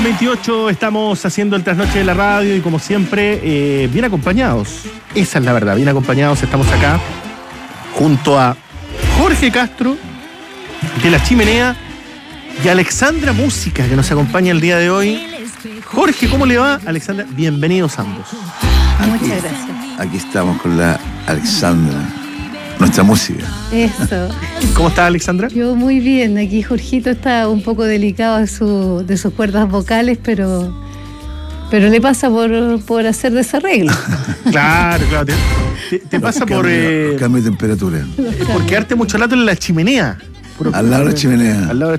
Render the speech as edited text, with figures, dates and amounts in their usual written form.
6:28, estamos haciendo el trasnoche de la radio y como siempre, bien acompañados. Esa es la verdad, bien acompañados. Estamos acá junto a Jorge Castro, de La Chimenea, y Alexandra Música, que nos acompaña el día de hoy. Jorge, ¿cómo le va? Alexandra, bienvenidos ambos. Muchas gracias. Aquí estamos con la Alexandra, nuestra música. Eso. ¿Cómo está, Alexandra? Yo muy bien. Aquí Jorgito está un poco delicado de sus cuerdas vocales, pero le pasa por hacer desarreglo. Claro. Te pasa por Cambio de temperatura. quedarte mucho rato en La Chimenea. Al lado de la chimenea. Al lado de